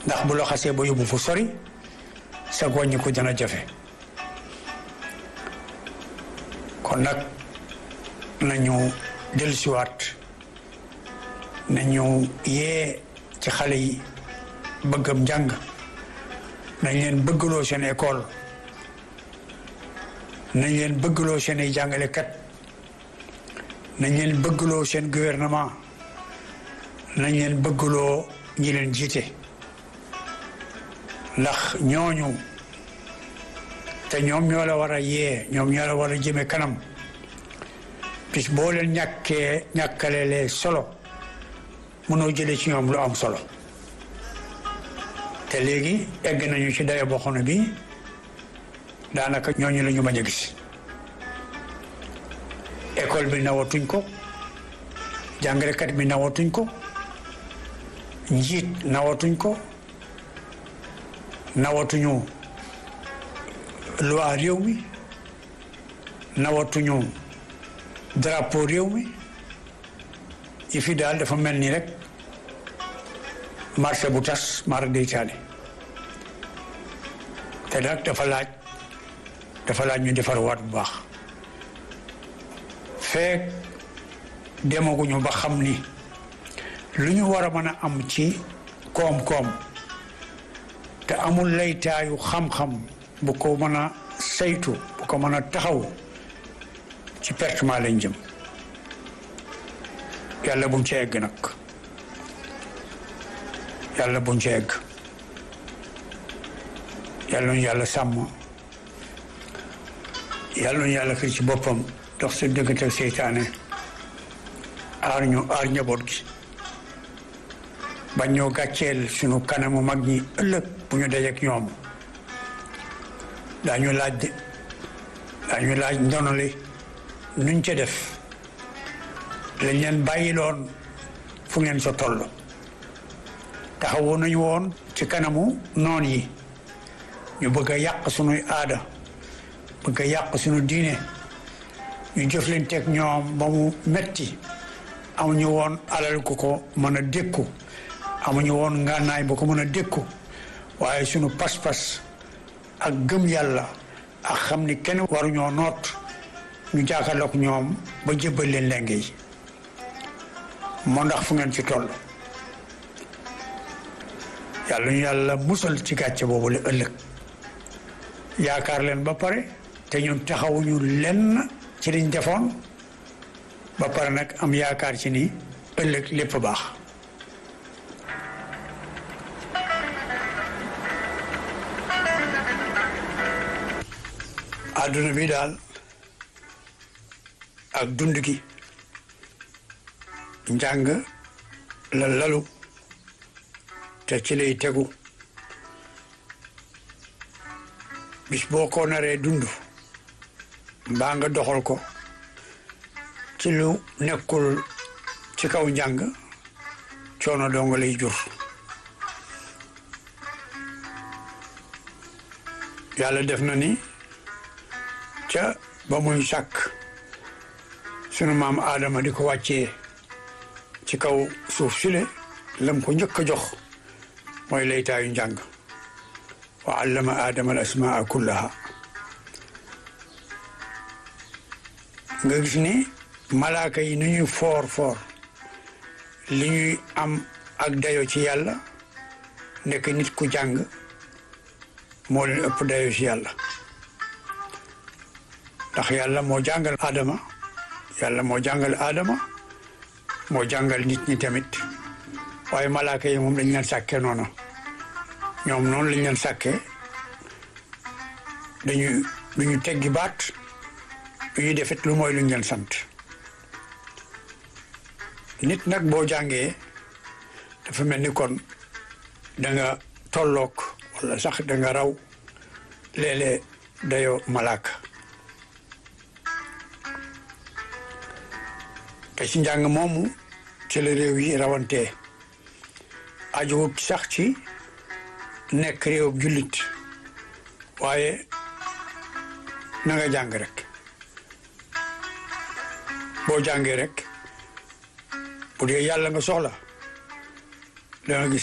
ndax bu la xasee ba yóbbu fu sori sa wàññi ko dana jafe. kon nag nañu dellusiwaat nañu yee ci xale yi bëggam njàng nañ leen bëggaloo seen école nañ leen bëggaloo seen ay jàngalekat nañ leen bëggaloo seen gouvernement nañ leen bëggaloo ñi leen jiite ndax ñooñu te ñoom ñoo la war a yee ñoom ñoo la war a jëme kanam bis boo leen ñàkkalelee solo mënoo jëlee ci ñoom lu am solo te léegi egg nañu ci dayo boo xam ne bi daanaka ñooñu la ñu bañ a gis école bi nawatuñ ko jàngalekat bi nawatuñ ko njiit nawatuñ ko nawatuñu loi réew mi nawatuñu drapeau réew mi yi fi daal dafa mel ni rek marché bu tas mara deytaane te nag dafa laaj ñu defar waat bu baax feek demaguñu ba xam ni lu ñu war a mën a am ci koom-koom te amul laytaayu xam-xam bu ko mën a saytu bu ko mën a taxaw ci pertement lañ jëm yàlla buñ ci egg nag yàlla buñ ci egg yàlla ñu yàlla sàmm yàlla ñu yàlla xëy ci boppam dox sa diggante ak seytaane aar njaboot gi bañ ñoo gàcceel sunu kanamu mag ñi ëllëg bu ñu dajeek ñoom daañu laaj ndono li nuñ ca def lañ leen bàyyiloon fu ngeen sa toll taxawoon nañu woon ci kanamu noon yi ñu bëgg a yàq sunuy aada bëgg a yàq sunu diine ñu jëf leen teg ñoom ba mu metti amuñu woon alal ku ko mën a dékku amuñu woon ngànnaay bu ko mën a dékku waaye sunu pas-pas ak gëm yàlla ak xam ni kenn waruñoo noot ñu jàkkaarloog ñoom ba jébbal leen lenge yi moo ndax fu ngeen ci toll yàlla ñu yàlla musal ci gàcce boobu la ëllëg yaakaar leen ba pare te ñun taxawuñu lenn ci liñ defoon ba pare nag am yaakaar ci ni ëllëg lépp baax àdduna bi daal ak dund gi njàng la lalu te ci lay tegu bis boo ko naree dund mbaa nga doxal ko ci lu nekkul ci kaw njàng coono doo nga lay jur yàlla def na ni ca ba muy sàkk sunu maam Aadama di ko wàccee ci kaw suuf sile lam ko njëkk a jox mooy laytaayu njàng wa allama Aadama al asmaa kullaha nga gis ni malaaka yi nu ñuy foor li ñuy am ak dayo ci yàlla nekk nit ku jàng moo leen ëpp dayo ci yàlla ndax yàlla moo jàngal Adama moo jàngal nit ñi tamit waaye malaaka yi moom lañ leen sàkkee noonu ñoom noonu lañ leen sàkkee duñu teggi baat duñu defit lu mooy luñ leen sant nit nag boo jàngee dafa mel ni kon da nga tolloog wala sax da nga raw léeg-léeg dayoo malaaka te ci njàng moomu ci la réew yi rawantee ajuwut sax ci nekk réewub jullit waaye na nga jàng rek boo jàngee rek bu dee yàlla nga soxla da nga gis